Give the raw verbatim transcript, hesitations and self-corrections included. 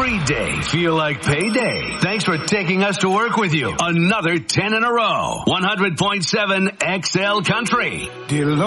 every day feel like payday. Thanks for taking us to work with you. Another ten in a row. one hundred point seven X L Country. Dear Lord.